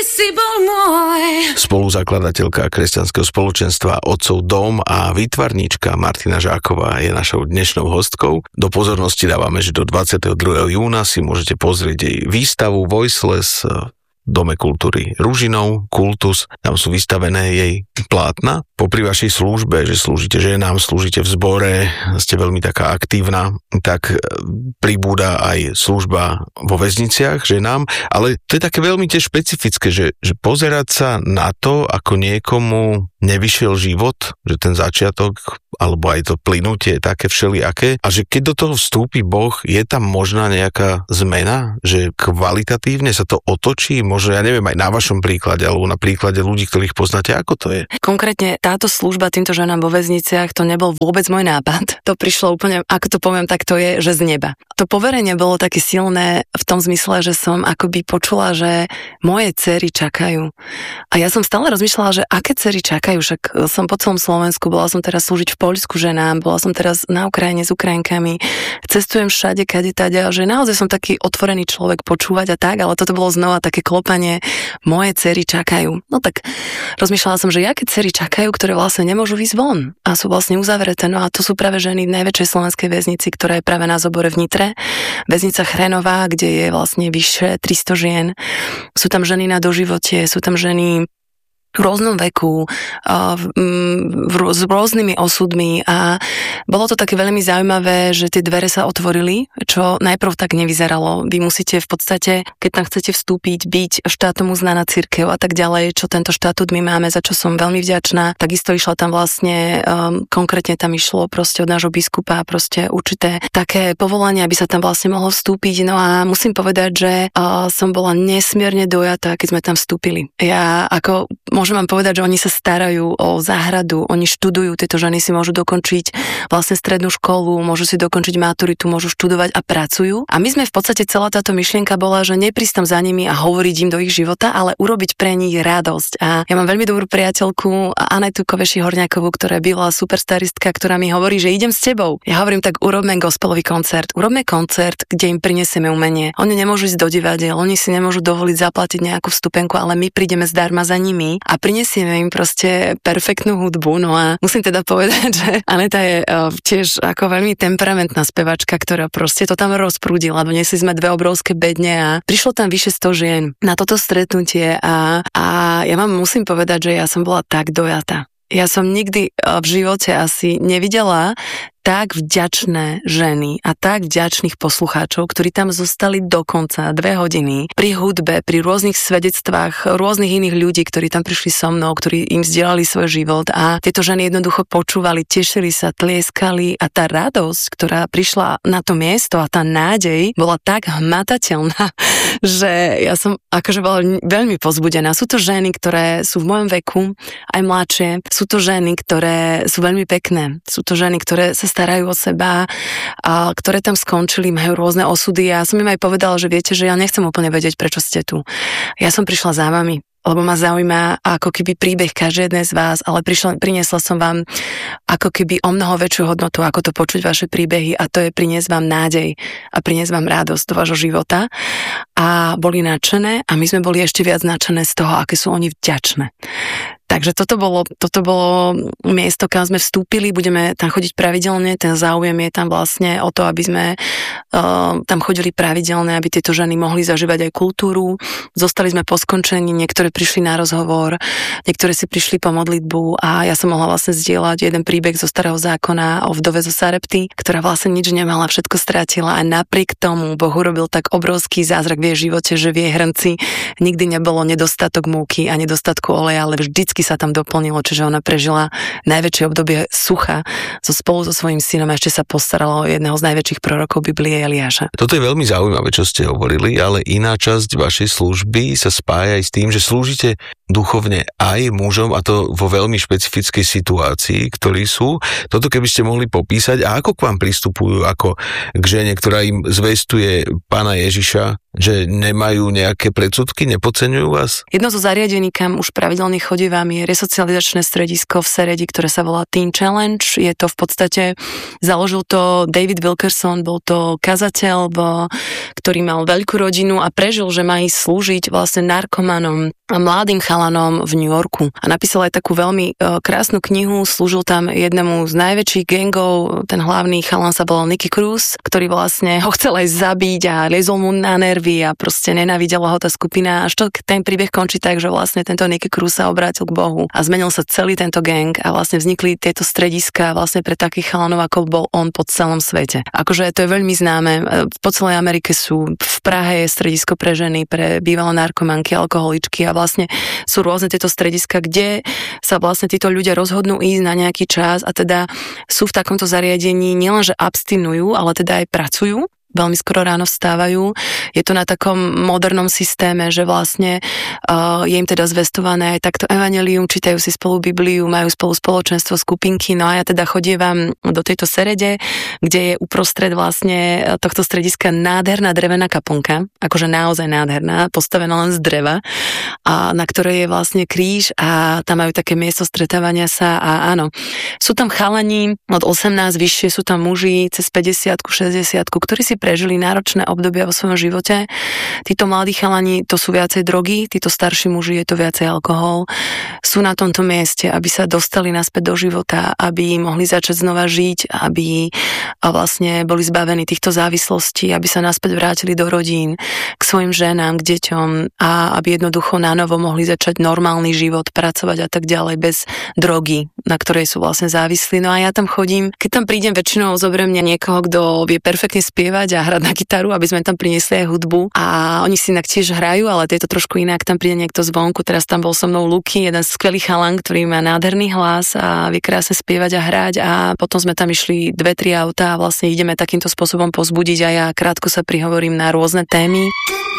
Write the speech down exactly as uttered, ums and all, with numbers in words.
Si bol môj. Spoluzakladateľka kresťanského spoločenstva Otcov dom a výtvarníčka Martina Žáková je našou dnešnou hostkou. Do pozornosti dávame, že do dvadsiateho druhého júna si môžete pozrieť jej výstavu Voiceless v Dome kultúry Ružinov, Kultus. Tam sú vystavené jej plátna. Popri vašej službe, že slúžite ženám, slúžite v zbore, ste veľmi taká aktívna, tak pribúda aj služba vo väzniciach ženám, ale to je také veľmi tiež špecifické, že, že pozerať sa na to, ako niekomu nevyšiel život, že ten začiatok alebo aj to plynutie je také všelijaké a že keď do toho vstúpi Boh, je tam možná nejaká zmena, že kvalitatívne sa to otočí, možno ja neviem aj na vašom príklade alebo na príklade ľudí, ktorých poznáte, ako to je? Konkrétne táto služba týmto ženám vo väzniciach, to nebol vôbec môj nápad. To prišlo úplne, ako to poviem, tak to je, že z neba. To poverenie bolo také silné v tom zmysle, že som akoby počula, že moje dcery čakajú. A ja som stále rozmýšľala, že aké dcery čakajú, však som po celom Slovensku, bola som teraz slúžiť v Poľsku ženám, bola som teraz na Ukrajine s Ukrajinkami, cestujem všade, kade tade, že naozaj som taký otvorený človek počúvať a tak, ale toto bolo znova také klopanie, moje dcery čakajú. No tak rozmýšľala som, že aké dcery čakajú, ktoré vlastne nemôžu ísť von a sú vlastne uzavreté. No a to sú práve ženy v najväčšej slovenskej väznici, ktorá je práve na Zobore v Nitre. Väznica Chrenová, kde je vlastne vyše tristo žien. Sú tam ženy na doživote, sú tam ženy v rôznom veku, s rôznymi osudmi a bolo to také veľmi zaujímavé, že tie dvere sa otvorili, čo najprv tak nevyzeralo. Vy musíte v podstate, keď tam chcete vstúpiť, byť štátom uznaná cirkev a tak ďalej, čo tento štatút my máme, za čo som veľmi vďačná. Takisto išla tam vlastne, um, konkrétne tam išlo proste od nášho biskupa proste určité také povolanie, aby sa tam vlastne mohlo vstúpiť. No a musím povedať, že uh, som bola nesmierne dojatá, keď sme tam vstúpili. Ja ako môžem vám povedať, že oni sa starajú o záhradu, oni študujú, tieto ženy si môžu dokončiť vlastne strednú školu, môžu si dokončiť maturitu, môžu študovať a pracujú. A my sme v podstate, celá táto myšlienka bola, že neprísť tam za nimi a hovoriť im do ich života, ale urobiť pre nich radosť. A ja mám veľmi dobrú priateľku Anetu Koveši-Horňákovú, ktorá byla superstaristka, ktorá mi hovorí, že idem s tebou. Ja hovorím, tak urobme gospelový koncert. Urobme koncert, kde im prinesieme umenie. Oni nemôžu ísť do divadiel, oni si nemôžu dovoliť zaplatiť nejakú vstupenku, ale my prídeme zdarma za nimi a prinesieme im proste perfektnú hudbu. No a musím teda povedať, že Aneta je uh, tiež ako veľmi temperamentná spevačka, ktorá proste to tam rozprúdila. Donesli sme dve obrovské bedne a prišlo tam vyše sto žien na toto stretnutie a, a ja vám musím povedať, že ja som bola tak dojatá. Ja som nikdy v živote asi nevidela tak vďačné ženy a tak vďačných poslucháčov, ktorí tam zostali dokonca dve hodiny pri hudbe, pri rôznych svedectvách rôznych iných ľudí, ktorí tam prišli so mnou, ktorí im zdieľali svoj život a tieto ženy jednoducho počúvali, tešili sa, tlieskali a tá radosť, ktorá prišla na to miesto a tá nádej bola tak hmatateľná, že ja som akože bola veľmi povzbudená. Sú to ženy, ktoré sú v mojom veku, aj mladšie, sú to ženy, ktoré sú veľmi pekné, sú to ženy, ktoré sa starajú o seba, a ktoré tam skončili, majú rôzne osudy a ja som im aj povedala, že viete, že ja nechcem úplne vedieť, prečo ste tu. Ja som prišla za vami, lebo ma zaujíma ako keby príbeh každej jednej z vás, ale prišla, priniesla som vám ako keby o mnoho väčšiu hodnotu, ako to počuť vaše príbehy a to je priniesť vám nádej a priniesť vám radosť do vášho života a boli nadšené a my sme boli ešte viac nadšené z toho, aké sú oni vďačné. Takže toto bolo, toto bolo miesto, kam sme vstúpili, budeme tam chodiť pravidelne, ten záujem je tam vlastne o to, aby sme uh, tam chodili pravidelne, aby tieto ženy mohli zažívať aj kultúru. Zostali sme po skončení, niektoré prišli na rozhovor, niektoré si prišli po modlitbu a ja som mohla vlastne zdieľať jeden príbeh zo Starého zákona o vdove zo Sarepty, ktorá vlastne nič nemala, všetko strátila a napriek tomu Boh urobil tak obrovský zázrak v jej živote, že v jej hrnci nikdy nebolo nedostatok múky a nedostatku oleja, ale vždycky sa tam doplnilo, čiže ona prežila najväčšie obdobie sucha so spolu so svojím synom a ešte sa postarala o jedného z najväčších prorokov Biblie Eliáša. Toto je veľmi zaujímavé, čo ste hovorili, ale iná časť vašej služby sa spája aj s tým, že slúžite duchovne aj mužom a to vo veľmi špecifickej situácii, ktorí sú. Toto keby ste mohli popísať a ako k vám pristupujú ako k žene, ktorá im zvestuje Pána Ježiša, že nemajú nejaké predsudky, nepodceňujú vás? Jedno zo zariadení, kam už pravidelne chodívam, je resocializačné stredisko v Seredi, ktoré sa volá Teen Challenge. Je to v podstate, založil to David Wilkerson, bol to kazateľ, ktorý mal veľkú rodinu a prežil, že má ísť slúžiť vlastne narkomanom mladým chalanom v New Yorku a napísal aj takú veľmi uh, krásnu knihu, slúžil tam jednému z najväčších gangov, ten hlavný chalan sa volal Nicky Cruz, ktorý vlastne ho chcel aj zabiť a liezol mu na nervy a proste nenávidela ho tá skupina, až to ten príbeh končí tak, že vlastne tento Nicky Cruz sa obrátil k Bohu a zmenil sa celý tento gang a vlastne vznikli tieto strediska vlastne pre takých chalanov, ako bol on po celom svete. Akože to je veľmi známe, po celej Amerike sú, v Prahe je stredisko pre ženy, pre bývalé narkomanky, alkoholičky a vlastne sú rôzne tieto strediska, kde sa vlastne títo ľudia rozhodnú ísť na nejaký čas a teda sú v takomto zariadení nielenže abstinujú, ale teda aj pracujú. Veľmi skoro ráno vstávajú. Je to na takom modernom systéme, že vlastne uh, je im teda zvestované takto evanjelium, čítajú si spolu Bibliu, majú spolu spoločenstvo, skupinky, no a ja teda chodievam do tejto serede, kde je uprostred vlastne tohto strediska nádherná drevená kaplnka, akože naozaj nádherná, postavená len z dreva, a na ktorej je vlastne kríž a tam majú také miesto stretávania sa a áno, sú tam chalani od osemnásť vyššie, sú tam muži cez päťdesiatku, šesťdesiatku, ktorí si prežili náročné obdobia vo svojom živote. Títo mladí chalani, to sú viacej drogy, títo starší muži, je to viacej alkohol. Sú na tomto mieste, aby sa dostali naspäť do života, aby mohli začať znova žiť, aby vlastne boli zbavení týchto závislostí, aby sa naspäť vrátili do rodín, k svojim ženám, k deťom a aby jednoducho na novo mohli začať normálny život, pracovať a tak ďalej bez drogy, na ktorej sú vlastne závislí. No a ja tam chodím, keď tam prídem, väčšinou zoberiem mňa niekoho, kto vie perfektne spievať a hrať na gitaru, aby sme tam priniesli aj hudbu. A oni si inak tiež hrajú, ale to je to trošku inak, tam príde niekto zvonku. Teraz tam bol so mnou Luky, jeden skvelý chalan, ktorý má nádherný hlas a vie krásne spievať a hrať a potom sme tam išli dve, tri autá a vlastne ideme takýmto spôsobom pozbudiť a ja krátko sa prihovorím na rôzne témy.